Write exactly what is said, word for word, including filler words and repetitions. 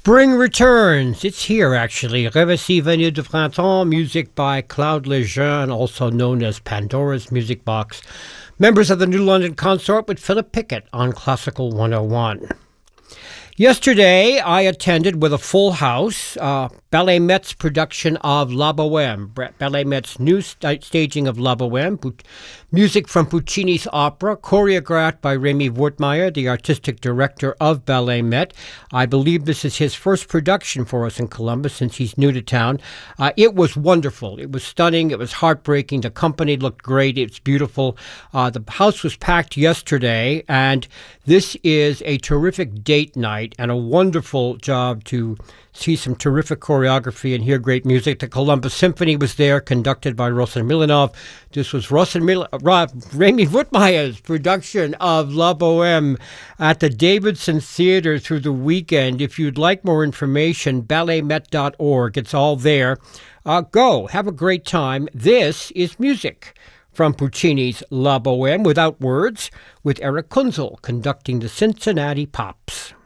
Spring returns. It's here, actually. Réveillez venu de printemps, music by Claude Lejeune, also known as Pandora's Music Box. Members of the New London Consort with Philip Pickett on Classical one oh one. Yesterday, I attended with a full house uh, Ballet Met's production of La Bohème, Ballet Met's new st- staging of La Bohème, Pu- music from Puccini's opera, choreographed by Rémy Wortmeyer, the artistic director of Ballet Met. I believe this is his first production for us in Columbus since he's new to town. Uh, it was wonderful. It was stunning. It was heartbreaking. The company looked great. It's beautiful. Uh, the house was packed yesterday, and this is a terrific date night and a wonderful job to see some terrific choreography and hear great music. The Columbus Symphony was there, conducted by Rosen Milanov. This was Rosen Mil- Ra- Rémy Wortmeyer's production of La Bohème at the Davidson Theater through the weekend. If you'd like more information, ballet met dot org. It's all there. Uh, go. Have a great time. This is music from Puccini's La Bohème without words, with Eric Kunzel conducting the Cincinnati Pops.